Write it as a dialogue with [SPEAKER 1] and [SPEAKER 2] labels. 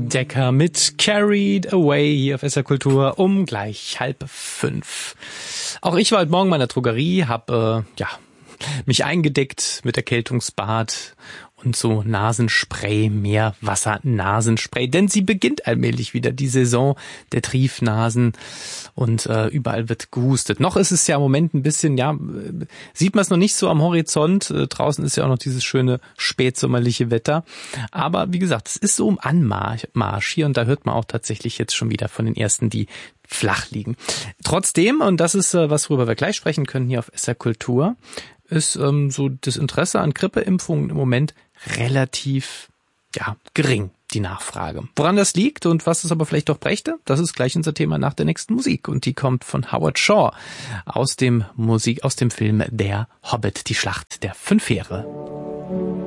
[SPEAKER 1] Decker mit Carried Away hier auf SR Kultur um gleich 4:30. Auch ich war heute Morgen in meiner Drogerie, habe mich eingedeckt mit Erkältungsbad und so Nasenspray, Meerwasser-Nasenspray, denn sie beginnt allmählich wieder, die Saison der Triefnasen und überall wird gehustet. Noch ist es ja im Moment ein bisschen, sieht man es noch nicht so am Horizont, draußen ist ja auch noch dieses schöne spätsommerliche Wetter, aber wie gesagt, es ist so im Anmarsch hier und da hört man auch tatsächlich jetzt schon wieder von den ersten, die flach liegen. Trotzdem, und das ist was, worüber wir gleich sprechen können hier auf SR Kultur, ist so das Interesse an Grippeimpfungen im Moment relativ gering, die Nachfrage. Woran das liegt und was es aber vielleicht doch brächte, das ist gleich unser Thema nach der nächsten Musik. Und die kommt von Howard Shore aus dem Film Der Hobbit, die Schlacht der 5 Heere.